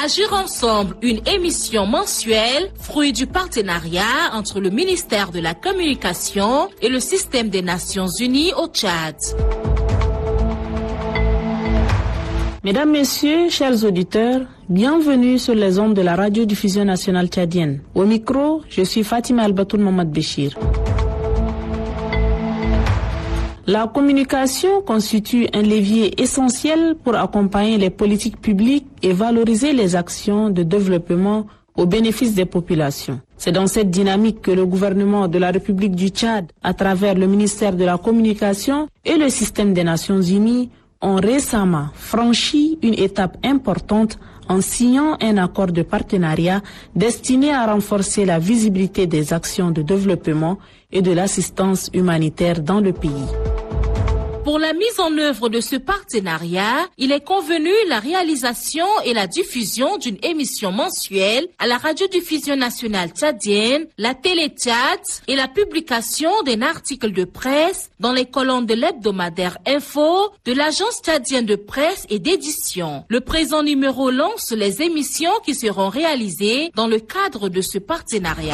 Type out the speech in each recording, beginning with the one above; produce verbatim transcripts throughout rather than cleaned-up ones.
Agir ensemble, une émission mensuelle, fruit du partenariat entre le ministère de la Communication et le système des Nations Unies au Tchad. Mesdames, Messieurs, chers auditeurs, bienvenue sur les ondes de la radiodiffusion nationale tchadienne. Au micro, je suis Fatima Albatoul Mamad Béchir. La communication constitue un levier essentiel pour accompagner les politiques publiques et valoriser les actions de développement au bénéfice des populations. C'est dans cette dynamique que le gouvernement de la République du Tchad, à travers le ministère de la Communication et le système des Nations Unies, ont récemment franchi une étape importante en signant un accord de partenariat destiné à renforcer la visibilité des actions de développement et de l'assistance humanitaire dans le pays. Pour la mise en œuvre de ce partenariat, il est convenu la réalisation et la diffusion d'une émission mensuelle à la radiodiffusion nationale tchadienne, la Télé Tchad et la publication d'un article de presse dans les colonnes de l'hebdomadaire Info de l'agence tchadienne de presse et d'édition. Le présent numéro lance les émissions qui seront réalisées dans le cadre de ce partenariat.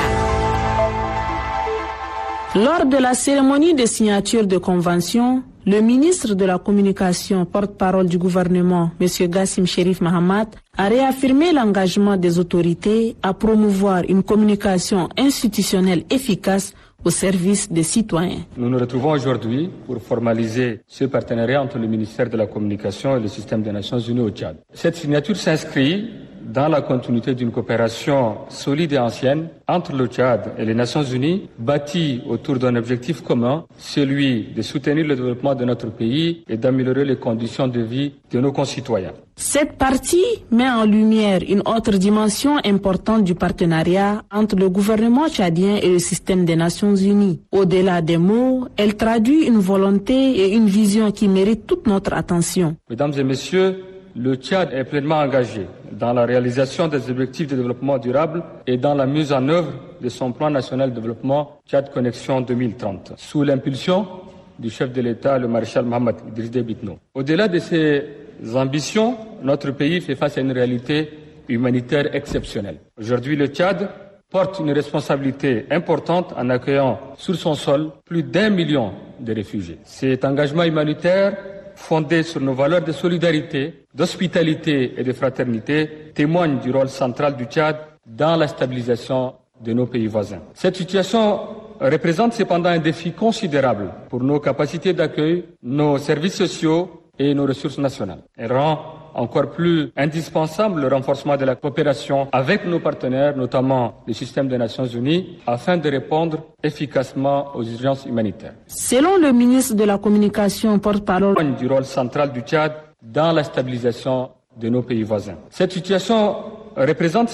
Lors de la cérémonie de signature de convention, le ministre de la Communication, porte-parole du gouvernement, M. Gassim Cherif Mahamat, a réaffirmé l'engagement des autorités à promouvoir une communication institutionnelle efficace au service des citoyens. Nous nous retrouvons aujourd'hui pour formaliser ce partenariat entre le ministère de la Communication et le système des Nations Unies au Tchad. Cette signature s'inscrit dans la continuité d'une coopération solide et ancienne entre le Tchad et les Nations Unies, bâtie autour d'un objectif commun, celui de soutenir le développement de notre pays et d'améliorer les conditions de vie de nos concitoyens. Cette partie met en lumière une autre dimension importante du partenariat entre le gouvernement tchadien et le système des Nations Unies. Au-delà des mots, elle traduit une volonté et une vision qui méritent toute notre attention. Mesdames et messieurs, le Tchad est pleinement engagé dans la réalisation des objectifs de développement durable et dans la mise en œuvre de son plan national de développement Tchad Connexion deux mille trente, sous l'impulsion du chef de l'État, le maréchal Mohamed Idriss Déby Itno. Au-delà de ces ambitions, notre pays fait face à une réalité humanitaire exceptionnelle. Aujourd'hui, le Tchad porte une responsabilité importante en accueillant sur son sol plus d'un million de réfugiés. Cet engagement humanitaire, fondé sur nos valeurs de solidarité, d'hospitalité et de fraternité, témoigne du rôle central du Tchad dans la stabilisation de nos pays voisins. Cette situation représente cependant un défi considérable pour nos capacités d'accueil, nos services sociaux et nos ressources nationales. Elle rend encore plus indispensable le renforcement de la coopération avec nos partenaires, notamment le système des Nations Unies, afin de répondre efficacement aux urgences humanitaires. Selon le ministre de la Communication, porte-parole du rôle central du Tchad dans la stabilisation de nos pays voisins. Cette situation représente